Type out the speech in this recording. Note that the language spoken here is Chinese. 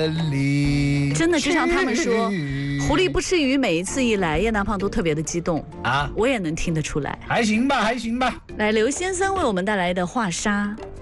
森林。 真的就像他们说，狐狸不吃鱼，每一次一来，叶大胖都特别的激动啊，我也能听得出来。 还行吧，还行吧。 来，刘先生为我们带来的画沙。